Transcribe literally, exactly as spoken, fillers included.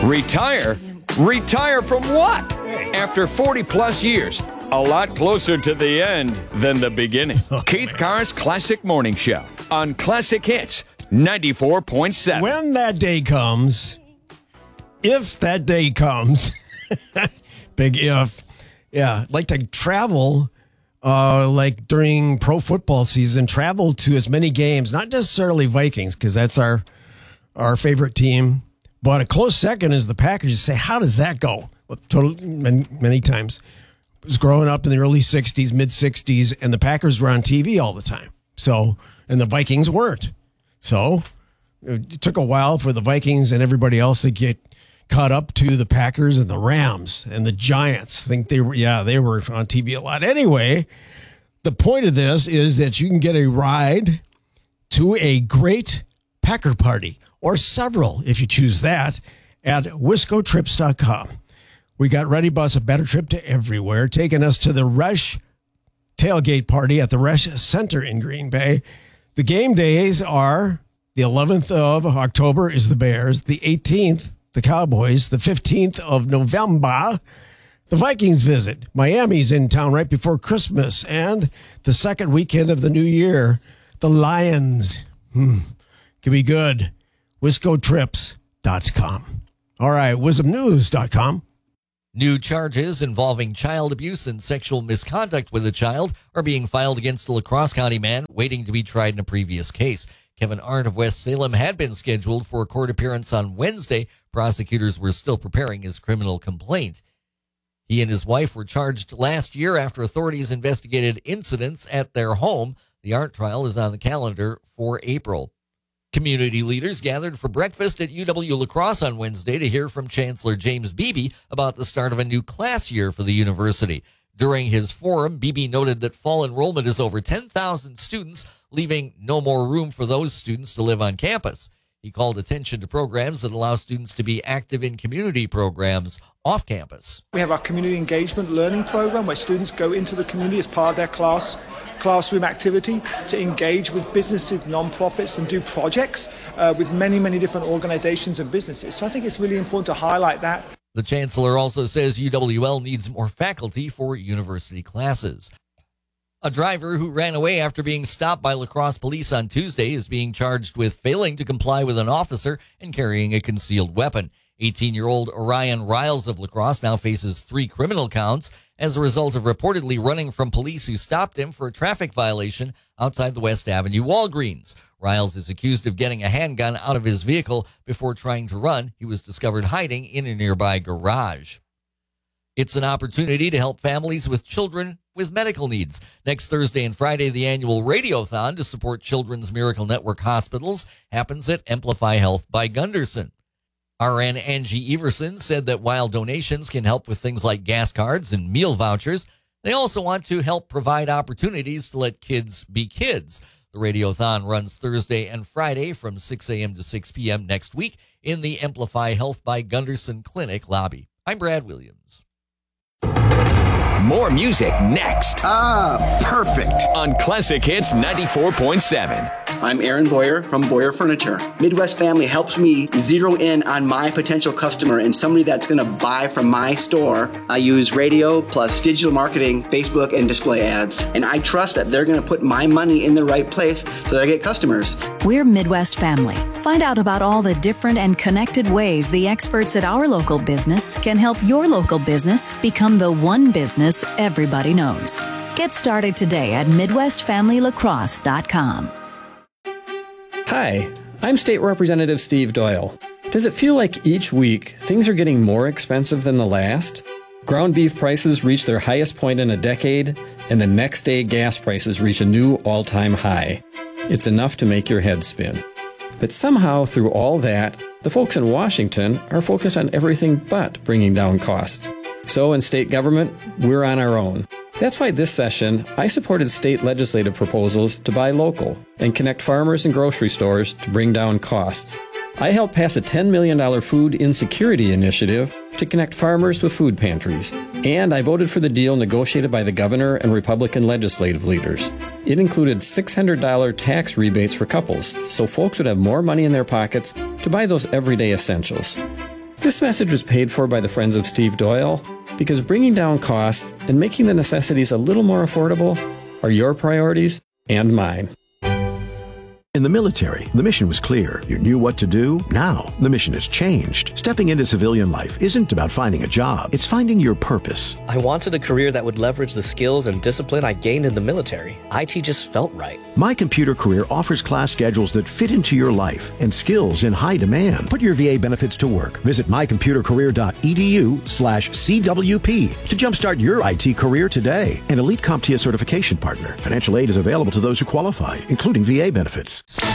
Retire? Retire from what? After forty plus years, a lot closer to the end than the beginning. Keith Carr's Classic Morning Show on Classic Hits ninety-four point seven. When that day comes, if that day comes, big if, yeah, I'd like to travel uh, like during pro football season, travel to as many games, not necessarily Vikings, because that's our our favorite team, but a close second is the Packers. You say, how does that go? Well, total, many, many times. I was growing up in the early sixties, mid sixties, and the Packers were on T V all the time. So, and the Vikings weren't. So it took a while for the Vikings and everybody else to get caught up to the Packers and the Rams and the Giants. I think they were, yeah, they were on T V a lot. Anyway, the point of this is that you can get a ride to a great Packer party, or several if you choose that, at wisco trips dot com. We got Ready Bus, a better trip to everywhere, taking us to the Resch tailgate party at the Resch Center in Green Bay. The game days are the eleventh of October is the Bears, the eighteenth, the Cowboys, the fifteenth of November, the Vikings visit. Miami's in town right before Christmas, and the second weekend of the new year, the Lions. Hmm, could be good. wisco trips dot com. All right, wisdom news dot com. New charges involving child abuse and sexual misconduct with a child are being filed against a La Crosse County man waiting to be tried in a previous case. Kevin Arndt of West Salem had been scheduled for a court appearance on Wednesday. Prosecutors were still preparing his criminal complaint. He and his wife were charged last year after authorities investigated incidents at their home. The Arndt trial is on the calendar for April. Community leaders gathered for breakfast at U W La Crosse on Wednesday to hear from Chancellor James Beebe about the start of a new class year for the university. During his forum, Beebe noted that fall enrollment is over ten thousand students, leaving no more room for those students to live on campus. He called attention to programs that allow students to be active in community programs off campus. We have our community engagement learning program where students go into the community as part of their class classroom activity to engage with businesses, non-profits, and do projects uh, with many, many different organizations and businesses. So I think it's really important to highlight that. The chancellor also says U W L needs more faculty for university classes. A driver who ran away after being stopped by La Crosse police on Tuesday is being charged with failing to comply with an officer and carrying a concealed weapon. eighteen-year-old Orion Riles of La Crosse now faces three criminal counts as a result of reportedly running from police who stopped him for a traffic violation outside the West Avenue Walgreens. Riles is accused of getting a handgun out of his vehicle before trying to run. He was discovered hiding in a nearby garage. It's an opportunity to help families with children with medical needs. Next Thursday and Friday, the annual Radiothon to support Children's Miracle Network hospitals happens at Amplify Health by Gunderson. R N Angie Everson said that while donations can help with things like gas cards and meal vouchers, they also want to help provide opportunities to let kids be kids. The Radiothon runs Thursday and Friday from six a.m. to six p.m. next week in the Amplify Health by Gunderson Clinic lobby. I'm Brad Williams. More music next. Ah, perfect. On Classic Hits ninety-four point seven. I'm Aaron Boyer from Boyer Furniture. Midwest Family helps me zero in on my potential customer and somebody that's going to buy from my store. I use radio plus digital marketing, Facebook, and display ads. And I trust that they're going to put my money in the right place so that I get customers. We're Midwest Family. Find out about all the different and connected ways the experts at our local business can help your local business become the one business everybody knows. Get started today at midwest family lacrosse dot com. Hi, I'm State Representative Steve Doyle. Does it feel like each week things are getting more expensive than the last? Ground beef prices reach their highest point in a decade, and the next day gas prices reach a new all-time high. It's enough to make your head spin. But somehow, through all that, the folks in Washington are focused on everything but bringing down costs. So in state government, we're on our own. That's why this session, I supported state legislative proposals to buy local and connect farmers and grocery stores to bring down costs. I helped pass a ten million dollars food insecurity initiative to connect farmers with food pantries. And I voted for the deal negotiated by the governor and Republican legislative leaders. It included six hundred dollars tax rebates for couples, so folks would have more money in their pockets to buy those everyday essentials. This message was paid for by the Friends of Steve Doyle because bringing down costs and making the necessities a little more affordable are your priorities and mine. In the military, the mission was clear. You knew what to do. Now, the mission has changed. Stepping into civilian life isn't about finding a job. It's finding your purpose. I wanted a career that would leverage the skills and discipline I gained in the military. I T just felt right. My Computer Career offers class schedules that fit into your life and skills in high demand. Put your V A benefits to work. Visit mycomputercareer.edu slash CWP to jumpstart your I T career today. An Elite CompTIA certification partner. Financial aid is available to those who qualify, including V A benefits.